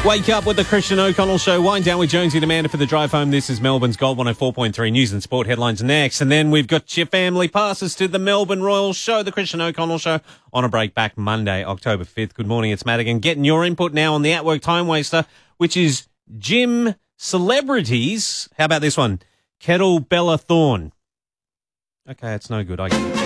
Wake up with the Christian O'Connell Show. Wind down with Jonesy and Amanda for the drive home. This is Melbourne's Gold 104.3 News and Sport headlines next. And then we've got your family passes to the Melbourne Royal Show, the Christian O'Connell Show, on a break back Monday, October 5th. Good morning, it's Madigan. Getting your input now on the At Work Time Waster, which is gym celebrities. How about this one? Kettle Bella Thorne. Okay, it's no good. I get it.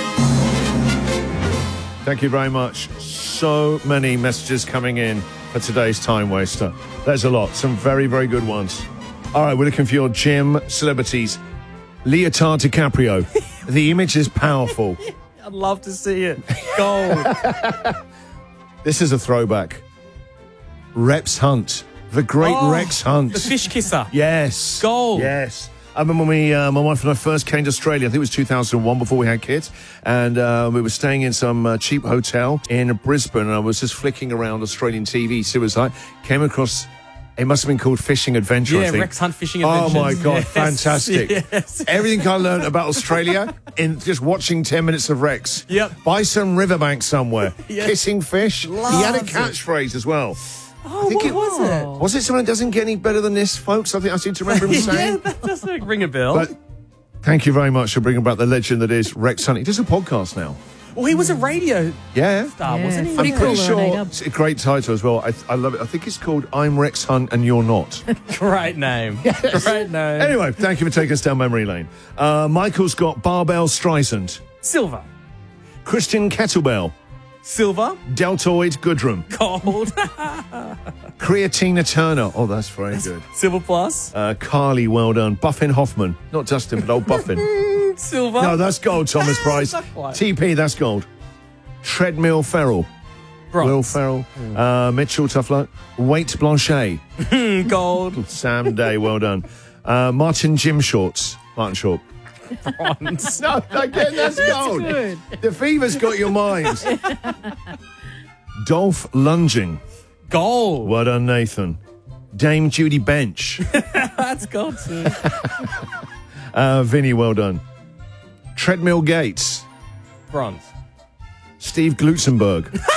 Thank you very much. So many messages coming in for today's Time Waster. There's a lot. Some very, very good ones. All right, we're looking for your gym celebrities. Leotard DiCaprio. The image is powerful. I'd love to see it. Gold. This is a throwback. Rex Hunt. The great Rex Hunt. The fish kisser. Yes. Gold. Yes. I remember when my wife and I first came to Australia, I think it was 2001, before we had kids, and we were staying in some cheap hotel in Brisbane, and I was just flicking around Australian TV, see what it's like, came across, it must have been called Fishing Adventure, I think. Rex Hunt Fishing Adventures. Oh my God, yes. fantastic. Yes. Everything I learned about Australia in just watching 10 minutes of Rex. Yep. By some riverbank somewhere, Yes. kissing fish. He had a catchphrase as well. Oh, what was it? Was it something that doesn't get any better than this, folks? I think I seem to remember him saying. Yeah, that does ring a bell. But thank you very much for bringing back the legend that is Rex Hunt. He does a podcast now. Well, he was a radio Yeah. star, wasn't he? I'm Pretty pretty cool, sure Ronaldo. it's a great title as well. I love it. I think it's called I'm Rex Hunt and You're Not. Great name. Great name. Anyway, thank you for taking us down memory lane. Michael's got Barbell Streisand, Silver. Christian Kettlebell, Silver. Deltoid Goodrum, Gold. Creatina Turner. Oh, that's very good. Silver plus. Carly, well done. Buffin Hoffman. Not Dustin, but old Buffin. Silver. No, that's gold, Thomas Price. Not quite. TP, that's gold. Treadmill Ferrell. Bronze. Will Ferrell. Mitchell, tough luck. Waite Blanchet. Gold. Sam Day, well done. Martin Jim Shorts. Martin Short. Bronze. No, again, that's gold. good. The fever's got your mind. Dolph Lunging. Gold. Well done, Nathan. Dame Judy Bench. That's gold too. Vinny, well done. Treadmill Gates. Bronze. Steve Glutzenberg.